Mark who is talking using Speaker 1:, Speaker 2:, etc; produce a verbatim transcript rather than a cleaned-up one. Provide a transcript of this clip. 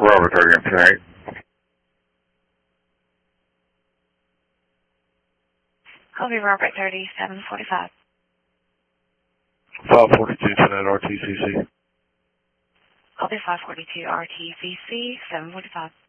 Speaker 1: Robert thirty tonight.
Speaker 2: Copy Robert thirty, seven forty-five.
Speaker 1: five forty-two tonight, R T C C.
Speaker 2: Copy five forty-two R T C C, seven forty-five.